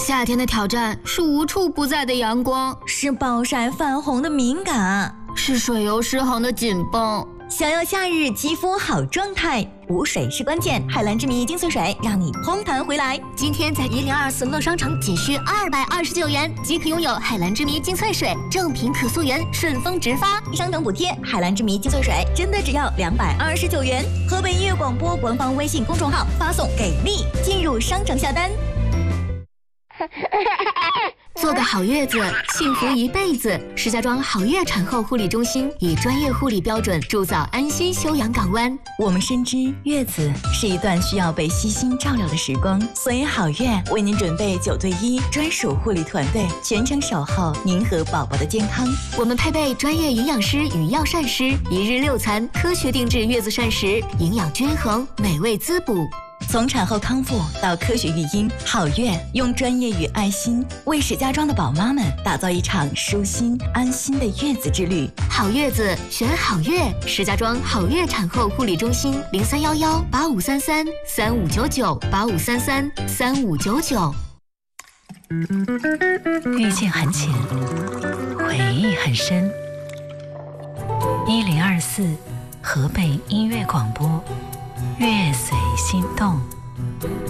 夏天的挑战是无处不在的阳光， 是暴晒泛红的敏感， 是水油失衡的紧绷。 想要夏日肌肤好状态，补水是关键。海蓝之谜精粹水让你嘭弹回来。 今天在102思乐商城仅需229元即可拥有海蓝之谜精粹水，正品可溯源，顺丰直发， 商城补贴。海蓝之谜精粹水真的只要229元。河北音乐广播官方微信公众号发送给力进入商城下单。 做个好月子，幸福一辈子。石家庄好月产后护理中心以专业护理标准铸造安心休养港湾。 我们深知月子是一段需要被悉心照料的时光，所以好月为您准备9对1专属护理团队，全程守候您和宝宝的健康。 我们配备专业营养师与药膳师，1日6餐，科学定制月子膳食，营养均衡，美味滋补。 从产后康复到科学育婴，好月用专业与爱心为石家庄的宝妈们打造一场舒心安心的月子之旅。 好月子选好月，石家庄好月产后护理中心03118533359985333599。 遇见很浅，回忆很深。1024河北音乐广播，月随心动。